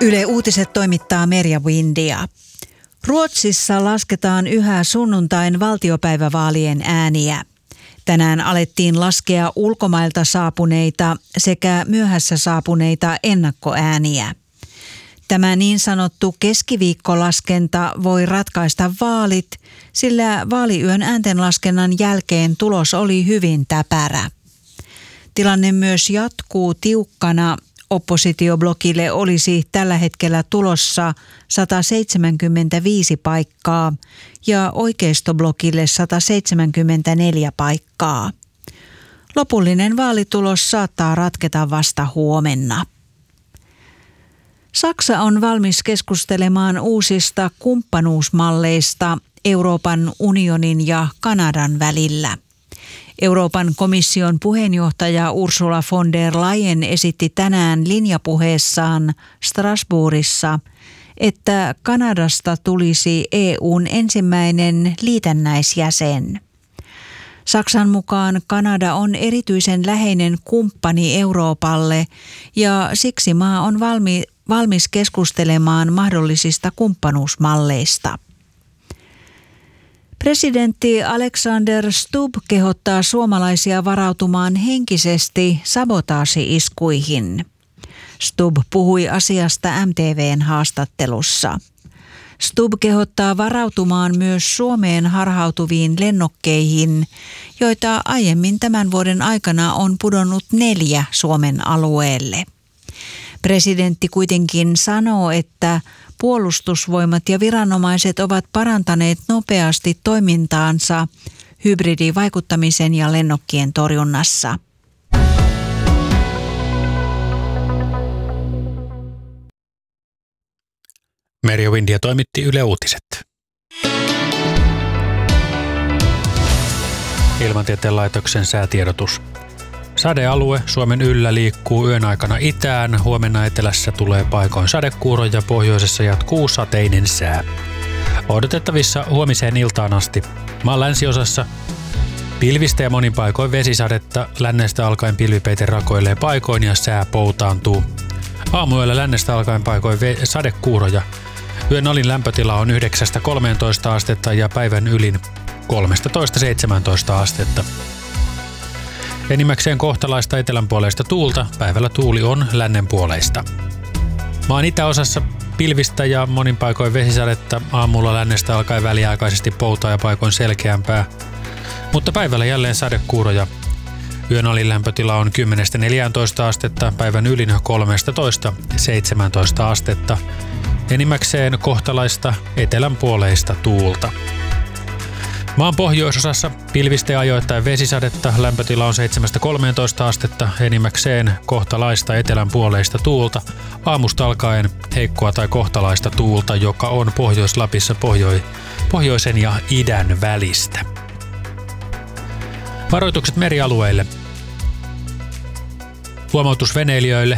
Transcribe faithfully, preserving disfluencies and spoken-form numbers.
Yle Uutiset toimittaa Merja Windia. Ruotsissa lasketaan yhä sunnuntain valtiopäivävaalien ääniä. Tänään alettiin laskea ulkomailta saapuneita sekä myöhässä saapuneita ennakkoääniä. Tämä niin sanottu keskiviikkolaskenta voi ratkaista vaalit, sillä vaaliyön ääntenlaskennan jälkeen tulos oli hyvin täpärä. Tilanne myös jatkuu tiukkana. Oppositioblokille olisi tällä hetkellä tulossa sata seitsemänkymmentäviisi paikkaa ja oikeistoblokille sata seitsemänkymmentäneljä paikkaa. Lopullinen vaalitulos saattaa ratketa vasta huomenna. Saksa on valmis keskustelemaan uusista kumppanuusmalleista Euroopan unionin ja Kanadan välillä. Euroopan komission puheenjohtaja Ursula von der Leyen esitti tänään linjapuheessaan Strasbourgissa, että Kanadasta tulisi E U:n ensimmäinen liitännäisjäsen. Saksan mukaan Kanada on erityisen läheinen kumppani Euroopalle ja siksi maa on valmi, valmis keskustelemaan mahdollisista kumppanuusmalleista. Presidentti Alexander Stubb kehottaa suomalaisia varautumaan henkisesti sabotaasi-iskuihin. Stubb puhui asiasta M T V:n haastattelussa. Stubb kehottaa varautumaan myös Suomeen harhautuviin lennokkeihin, joita aiemmin tämän vuoden aikana on pudonnut neljä Suomen alueelle. Presidentti kuitenkin sanoo, että puolustusvoimat ja viranomaiset ovat parantaneet nopeasti toimintaansa hybridivaikuttamisen ja lennokkien torjunnassa. Merja Windia toimitti Yle Uutiset. Ilmatieteen laitoksen säätiedotus. Sadealue Suomen yllä liikkuu yön aikana itään, huomenna etelässä tulee paikoin sadekuuroja, pohjoisessa jatkuu sateinen sää. Odotettavissa huomiseen iltaan asti. Maan länsiosassa pilvistä ja monin paikoin vesisadetta, lännestä alkaen pilvipeite rakoilee paikoin ja sää poutaantuu. Aamuyöllä lännestä alkaen paikoin ve- sadekuuroja. Yön alin lämpötila on yhdeksästä kolmeentoista astetta ja päivän ylin kolmetoista seitsemäntoista astetta. Enimmäkseen kohtalaista etelänpuoleista tuulta, päivällä tuuli on lännenpuoleista. Maan itäosassa pilvistä ja monin paikoin vesisadetta, aamulla lännestä alkaen väliaikaisesti poutaa ja paikoin selkeämpää, mutta päivällä jälleen sadekuuroja. Yön alin lämpötila on kymmenestä neljääntoista astetta, päivän ylin kolmetoista seitsemäntoista astetta. Enimmäkseen kohtalaista etelänpuoleista tuulta. Maan pohjoisosassa pilvistä ja ajoittain vesisadetta, lämpötila on seitsemästä kolmeentoista astetta, enimmäkseen kohtalaista etelänpuoleista tuulta, aamusta alkaen heikkoa tai kohtalaista tuulta, joka on Pohjois-Lapissa pohjo- pohjoisen ja idän välistä. Varoitukset merialueille. Huomautus veneilijöille.